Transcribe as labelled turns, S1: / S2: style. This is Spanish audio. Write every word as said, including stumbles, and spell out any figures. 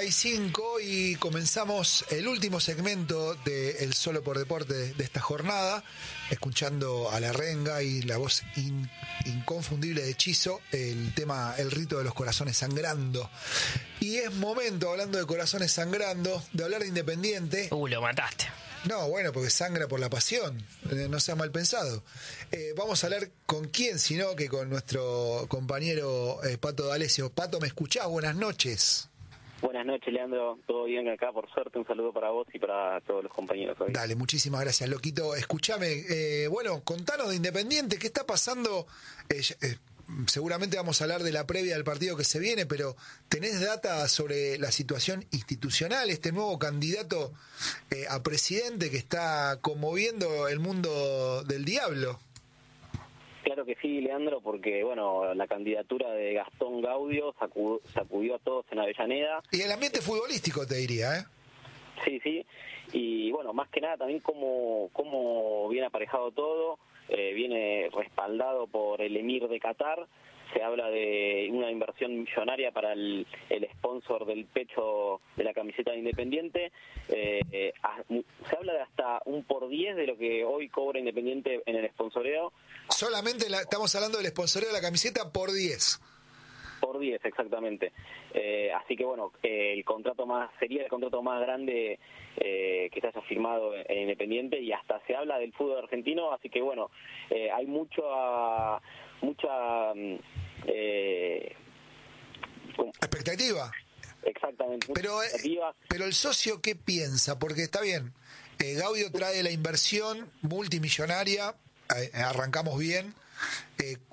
S1: y cinco y comenzamos el último segmento de El Solo por Deporte de esta jornada, escuchando a La Renga y la voz in, inconfundible de Chizo, el tema El Rito de los Corazones Sangrando. Y es momento, hablando de corazones sangrando, de hablar de Independiente.
S2: Uh, lo mataste.
S1: No, bueno, porque sangra por la pasión, eh, no sea mal pensado. Eh, vamos a hablar con quién, sino que con nuestro compañero eh, Pato D'Alessio. Pato, ¿me escuchás? Buenas noches.
S3: Buenas noches, Leandro. Todo bien acá, por suerte. Un saludo para vos y para todos los compañeros hoy.
S1: Dale, muchísimas gracias, Loquito. Escuchame, eh, bueno, contanos de Independiente, ¿qué está pasando? Eh, eh, seguramente vamos a hablar de la previa del partido que se viene, pero ¿tenés data sobre la situación institucional, este nuevo candidato eh, a presidente que está conmoviendo el mundo del diablo?
S3: Claro que sí, Leandro, porque bueno, la candidatura de Gastón Gaudio sacudió, sacudió a todos en Avellaneda.
S1: Y el ambiente futbolístico, te diría, ¿eh?
S3: Sí, sí, y bueno, más que nada también cómo, cómo viene aparejado todo, eh, viene respaldado por el Emir de Qatar. Se habla de una inversión millonaria para el, el sponsor del pecho de la camiseta de Independiente. Eh, eh, se habla de hasta un por diez de lo que hoy cobra Independiente en el sponsoreo.
S1: Solamente la, estamos hablando del sponsoreo de la camiseta por diez.
S3: Por diez, exactamente. Eh, así que bueno, eh, el contrato más sería el contrato más grande eh, que se haya firmado en, en Independiente, y hasta se habla del fútbol argentino. Así que bueno, eh, hay mucho a, mucha eh,
S1: expectativa.
S3: Exactamente.
S1: Pero, expectativa. pero el socio, ¿qué piensa? Porque está bien, eh, Gaudio trae la inversión multimillonaria, eh, arrancamos bien. Eh,